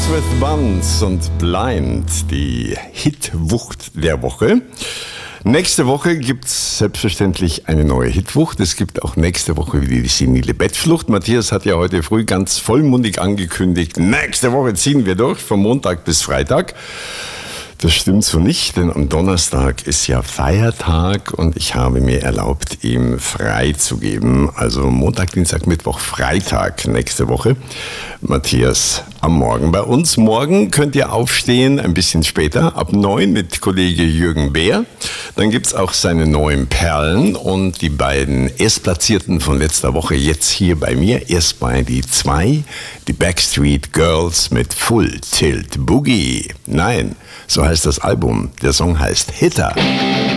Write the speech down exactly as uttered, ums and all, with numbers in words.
with Buns und Blind, die Hitwucht der Woche. Nächste Woche gibt es selbstverständlich eine neue Hitwucht. Es gibt auch nächste Woche wieder die senile Bettflucht. Matthias hat ja heute früh ganz vollmundig angekündigt, nächste Woche ziehen wir durch, von Montag bis Freitag. Das stimmt so nicht, denn am Donnerstag ist ja Feiertag und ich habe mir erlaubt, ihm frei zu geben. Also Montag, Dienstag, Mittwoch, Freitag nächste Woche. Matthias am Morgen. Bei uns morgen könnt ihr aufstehen, ein bisschen später, ab neun mit Kollege Jürgen Beer. Dann gibt's auch seine neuen Perlen und die beiden Erstplatzierten von letzter Woche jetzt hier bei mir. Erst bei die zwei, die Backstreet Girls mit Full Tilt Boogie. Nein, so heißt das Album. Der Song heißt Hitter.